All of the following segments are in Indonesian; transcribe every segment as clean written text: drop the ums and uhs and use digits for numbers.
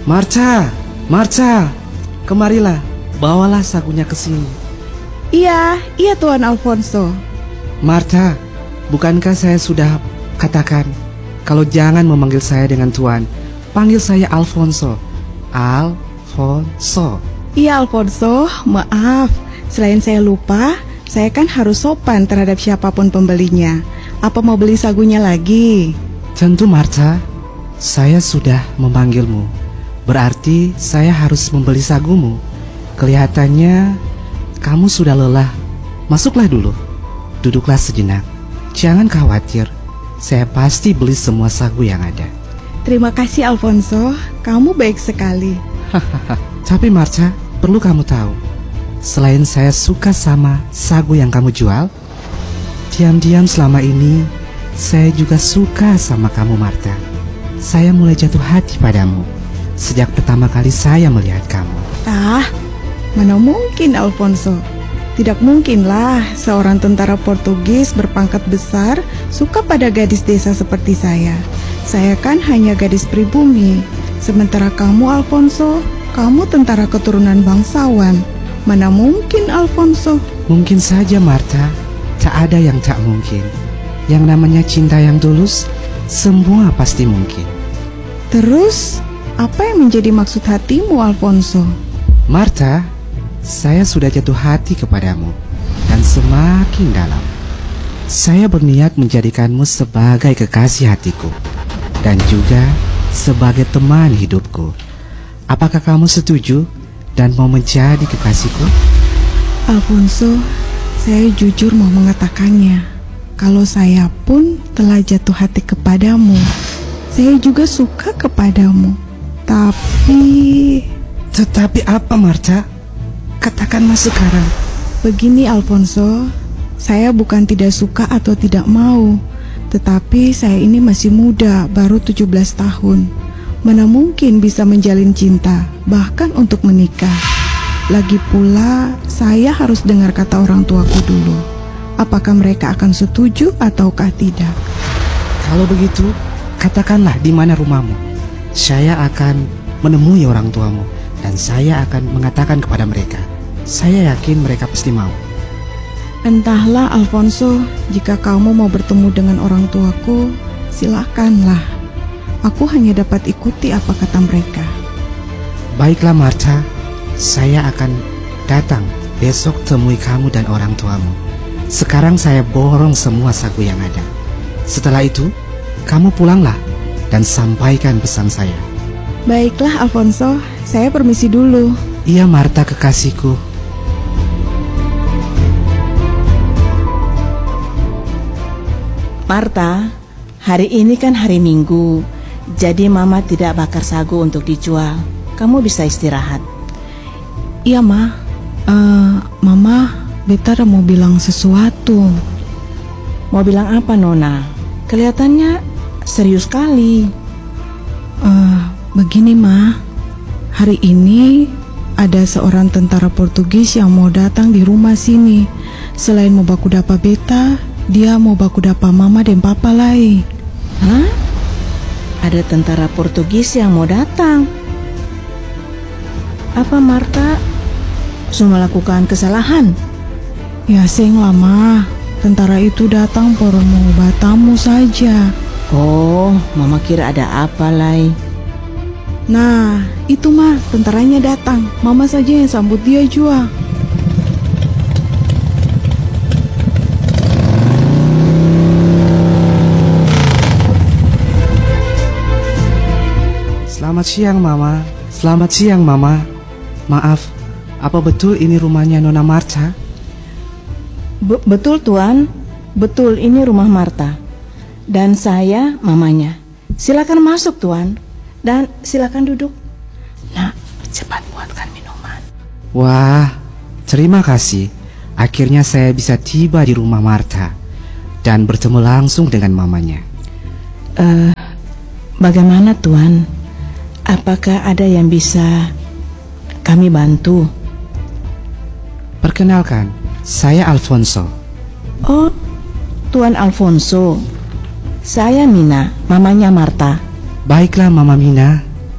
Marta, Marta, kemarilah, bawalah sagunya ke sini. Iya, Tuan Alfonso. Marta, bukankah saya sudah katakan kalau jangan memanggil saya dengan Tuan, panggil saya Alfonso. Alfonso. Iya Alfonso, maaf. Selain saya lupa, saya kan harus sopan terhadap siapapun pembelinya. Apa mau beli sagunya lagi? Tentu Marta, saya sudah memanggilmu. Berarti saya harus membeli sagumu. Kelihatannya kamu sudah lelah. Masuklah dulu. Duduklah sejenak. Jangan khawatir. Saya pasti beli semua sagu yang ada. Terima kasih Alfonso, kamu baik sekali. Tapi Marta, perlu kamu tahu, selain saya suka sama sagu yang kamu jual, diam-diam selama ini saya juga suka sama kamu Marta. Saya mulai jatuh hati padamu sejak pertama kali saya melihat kamu. Mana mungkin Alfonso. Tidak mungkinlah seorang tentara Portugis berpangkat besar suka pada gadis desa seperti saya. Saya kan hanya gadis pribumi. Sementara kamu Alfonso, kamu tentara keturunan bangsawan. Mana mungkin Alfonso? Mungkin saja Marta, tak ada yang tak mungkin. Yang namanya cinta yang tulus, semua pasti mungkin. Terus, apa yang menjadi maksud hatimu Alfonso? Marta, saya sudah jatuh hati kepadamu dan semakin dalam. Saya berniat menjadikanmu sebagai kekasih hatiku dan juga sebagai teman hidupku. Apakah kamu setuju dan mau menjadi kekasihku? Alfonso, saya jujur mau mengatakannya. Kalau saya pun telah jatuh hati kepadamu, saya juga suka kepadamu. Tetapi apa Marta? Katakanlah sekarang. Begini Alfonso, saya bukan tidak suka atau tidak mau, tetapi saya ini masih muda, baru 17 tahun. Mana mungkin bisa menjalin cinta, bahkan untuk menikah. Lagi pula, saya harus dengar kata orang tuaku dulu. Apakah mereka akan setuju ataukah tidak? Kalau begitu, katakanlah di mana rumahmu. Saya akan menemui orang tuamu dan saya akan mengatakan kepada mereka. Saya yakin mereka pasti mau. Entahlah Alfonso, jika kamu mau bertemu dengan orang tuaku, silakanlah. Aku hanya dapat ikuti apa kata mereka. Baiklah Marta, saya akan datang besok temui kamu dan orang tuamu. Sekarang saya borong semua sagu yang ada. Setelah itu, kamu pulanglah dan sampaikan pesan saya. Baiklah Alfonso, saya permisi dulu. Iya Marta kekasihku. Marta, hari ini kan hari Minggu, jadi Mama tidak bakar sagu untuk dijual. Kamu bisa istirahat. Iya Ma, Mama, beta mau bilang sesuatu. Mau bilang apa Nona? Kelihatannya serius sekali. Begini Ma, hari ini ada seorang tentara Portugis yang mau datang di rumah sini. Selain mau baku dapa beta, dia mau baku dapa Mama dan Papa lagi. Hah? Ada tentara Portugis yang mau datang? Apa Marta cuma melakukan kesalahan? Ya seng lama, tentara itu datang baru mau batamu saja. Oh, Mama kira ada apa lagi. Nah, itu mah tentaranya datang. Mama saja yang sambut dia jua. Selamat siang Mama. Selamat siang Mama. Maaf, apa betul ini rumahnya Nona Marta? Betul Tuan, betul ini rumah Marta. Dan saya mamanya. Silakan masuk Tuan. Dan silakan duduk. Nah, cepat buatkan minuman. Wah, terima kasih. Akhirnya saya bisa tiba di rumah Marta dan bertemu langsung dengan mamanya. Bagaimana Tuan? Apakah ada yang bisa kami bantu? Perkenalkan, saya Alfonso. Oh, Tuan Alfonso. Saya Mina, mamanya Marta. Baiklah Mama Mina,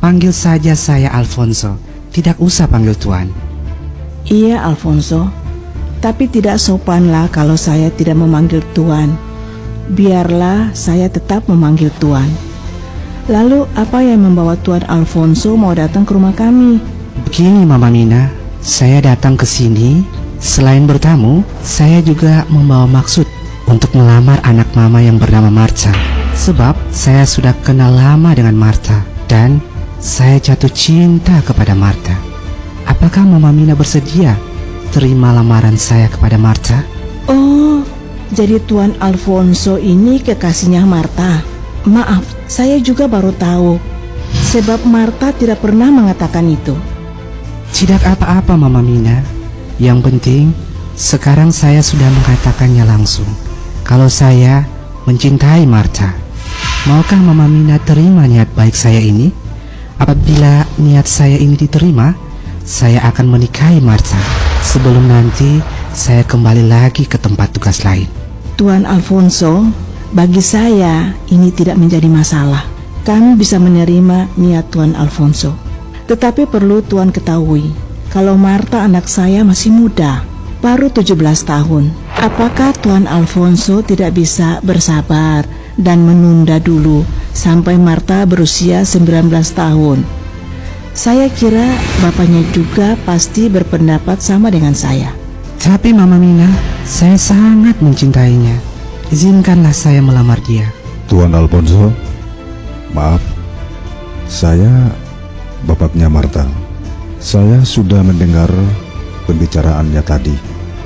panggil saja saya Alfonso. Tidak usah panggil Tuan. Iya, Alfonso. Tapi tidak sopanlah kalau saya tidak memanggil Tuan. Biarlah saya tetap memanggil Tuan. Lalu apa yang membawa Tuan Alfonso mau datang ke rumah kami? Begini Mama Mina, saya datang ke sini selain bertamu, saya juga membawa maksud untuk melamar anak Mama yang bernama Marta. Sebab saya sudah kenal lama dengan Marta dan saya jatuh cinta kepada Marta. Apakah Mama Mina bersedia terima lamaran saya kepada Marta? Oh, jadi Tuan Alfonso ini kekasihnya Marta. Maaf, saya juga baru tahu. Sebab Marta tidak pernah mengatakan itu. Tidak apa-apa Mama Mina. Yang penting sekarang saya sudah mengatakannya langsung. Kalau saya mencintai Marta. Maukah Mama Mina terima niat baik saya ini? Apabila niat saya ini diterima, saya akan menikahi Marta. Sebelum nanti saya kembali lagi ke tempat tugas lain. Tuan Alfonso, bagi saya ini tidak menjadi masalah. Kami bisa menerima niat Tuan Alfonso. Tetapi perlu Tuan ketahui, kalau Marta anak saya masih muda, baru 17 tahun. Apakah Tuan Alfonso tidak bisa bersabar dan menunda dulu sampai Marta berusia 19 tahun? Saya kira bapaknya juga pasti berpendapat sama dengan saya. Tapi Mama Mina, saya sangat mencintainya. Izinkanlah saya melamar dia. Tuan Alfonso, maaf, saya bapaknya Marta. Saya sudah mendengar pembicaraannya tadi.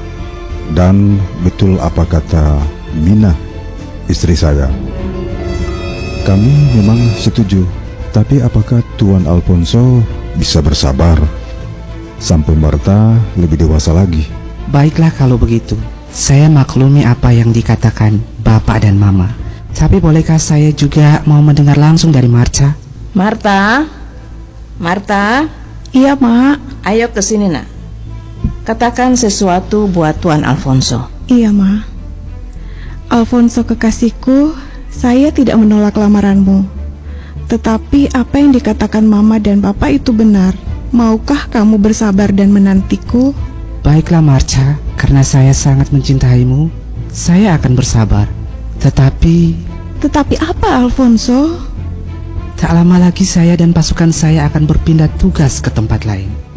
Dan betul apa kata Mina, istri saya. Kami memang setuju. Tapi apakah Tuan Alfonso bisa bersabar sampai Marta lebih dewasa lagi? Baiklah kalau begitu. Saya maklumi apa yang dikatakan Bapak dan Mama. Tapi bolehkah saya juga mau mendengar langsung dari Marta? Marta? Marta? Iya, Mak. Ayo ke sini, Nak. Katakan sesuatu buat Tuan Alfonso. Iya, Ma. Alfonso kekasihku, saya tidak menolak lamaranmu. Tetapi apa yang dikatakan Mama dan Papa itu benar. Maukah kamu bersabar dan menantiku? Baiklah Marta, karena saya sangat mencintaimu, saya akan bersabar. Tetapi apa, Alfonso? Tak lama lagi saya dan pasukan saya akan berpindah tugas ke tempat lain.